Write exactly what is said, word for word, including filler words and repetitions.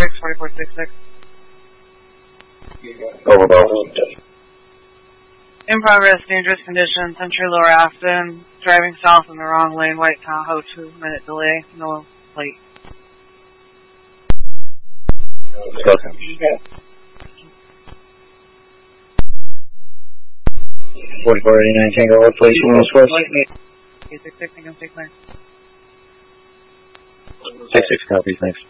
six, forty-four sixty-six. Overboard. In progress, dangerous condition, Century Lower Afton, driving south in the wrong lane, White Tahoe, two minute delay, no plate. forty-four eighty-nine Tango, what place you want to switch? eight six six, I'm six nine. six six copies, thanks.